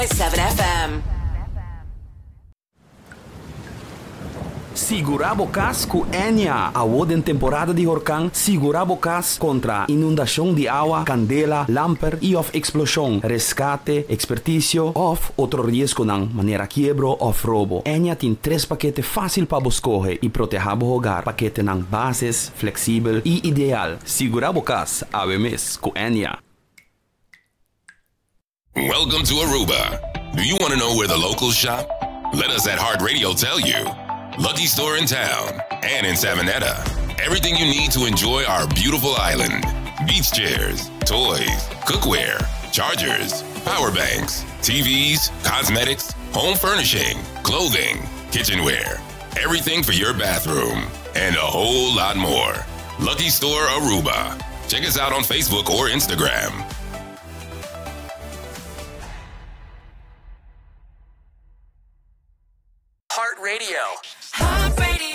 7FM. Sigurabo Cas com Enya. Award em temporada de huracão, Sigurabo Cas contra inundação de água, candela, lamper e of explosão, rescate, expertício of outro risco na maneira quebro of roubo. Enya tem 3 paquetes fácil para escolher e proteger o hogar. Paquete ng bases, flexível e ideal. Sigurabo Cas, ABMS com Enya. Welcome to Aruba. Do you want to know where the locals shop? Let us at Heart Radio tell you. Lucky Store in town and in Savanetta. Everything you need to enjoy our beautiful island. Beach chairs, toys, cookware, chargers, power banks, TVs, cosmetics, home furnishing, clothing, kitchenware, everything for your bathroom, and a whole lot more. Lucky Store Aruba. Check us out on Facebook or Instagram. Heart Radio. Heart Radio.